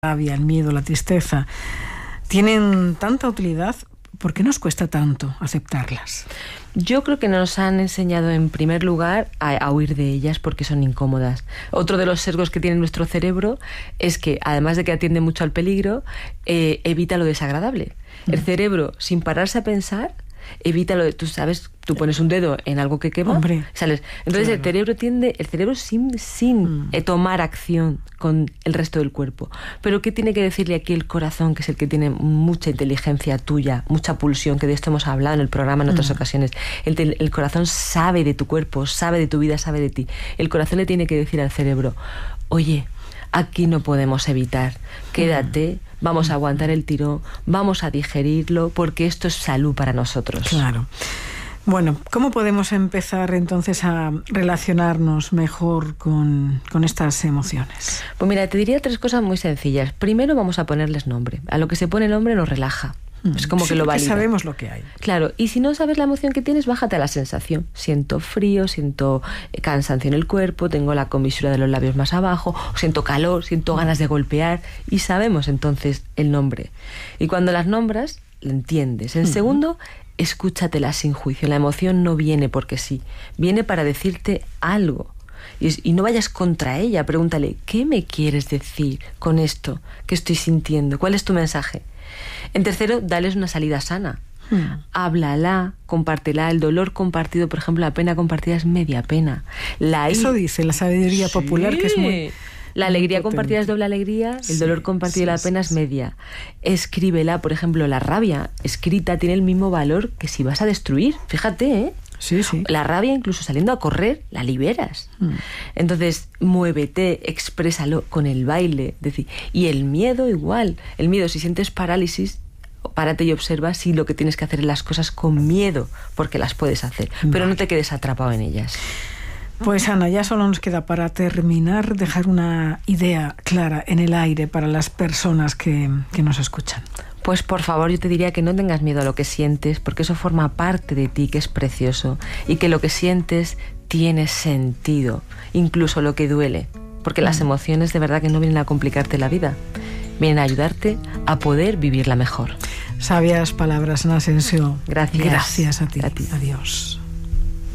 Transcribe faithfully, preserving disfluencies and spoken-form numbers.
rabia, el miedo, la tristeza, tienen tanta utilidad, ¿por qué nos cuesta tanto aceptarlas? Yo creo que nos han enseñado en primer lugar a, a huir de ellas porque son incómodas. Otro de los sesgos que tiene nuestro cerebro es que, además de que atiende mucho al peligro, eh, evita lo desagradable. Mm. El cerebro, sin pararse a pensar, evita lo de, tú sabes, tú pones un dedo en algo que quema, Hombre, sales. Entonces claro. el cerebro tiende, el cerebro sin, sin mm. eh, tomar acción con el resto del cuerpo. Pero ¿qué tiene que decirle aquí el corazón, que es el que tiene mucha inteligencia tuya, mucha pulsión, que de esto hemos hablado en el programa en otras mm. ocasiones? El, el corazón sabe de tu cuerpo, sabe de tu vida, sabe de ti. El corazón le tiene que decir al cerebro, oye, aquí no podemos evitar, quédate, vamos a aguantar el tirón, vamos a digerirlo, porque esto es salud para nosotros. Claro. Bueno, ¿cómo podemos empezar entonces a relacionarnos mejor con, con estas emociones? Pues mira, te diría tres cosas muy sencillas. Primero, vamos a ponerles nombre. A lo que se pone nombre nos relaja. Es como sí, que lo valida. Sabemos lo que hay. Claro, y si no sabes la emoción que tienes, bájate a la sensación. Siento frío, siento cansancio en el cuerpo, tengo la comisura de los labios más abajo, siento calor, siento ganas de golpear, y sabemos entonces el nombre. Y cuando las nombras, lo entiendes. En uh-huh. segundo, escúchatelas sin juicio. La emoción no viene porque sí, viene para decirte algo. Y, y no vayas contra ella, pregúntale, ¿qué me quieres decir con esto que estoy sintiendo? ¿Cuál es tu mensaje? En tercero, dales una salida sana. Hmm. Háblala, compártela. El dolor compartido, por ejemplo, la pena compartida es media pena. La Eso i... dice la sabiduría sí. popular, que es muy... La alegría muy compartida es doble alegría, el sí, dolor compartido sí, la pena sí, es media. Escríbela, por ejemplo, la rabia escrita tiene el mismo valor que si vas a destruir. Fíjate, ¿eh? Sí, sí. La rabia, incluso saliendo a correr, la liberas. Mm. Entonces, muévete, exprésalo con el baile. Decir, y el miedo igual. El miedo, si sientes parálisis, párate y observa si lo que tienes que hacer es las cosas con miedo, porque las puedes hacer. Vale. Pero no te quedes atrapado en ellas. Pues Ana, ya solo nos queda para terminar dejar una idea clara en el aire para las personas que, que nos escuchan. Pues por favor, yo te diría que no tengas miedo a lo que sientes, porque eso forma parte de ti, que es precioso, y que lo que sientes tiene sentido, incluso lo que duele, porque mm. las emociones de verdad que no vienen a complicarte la vida, vienen a ayudarte a poder vivirla mejor. Sabias palabras, Ana Asensio. Gracias. Gracias a ti. A ti. Adiós.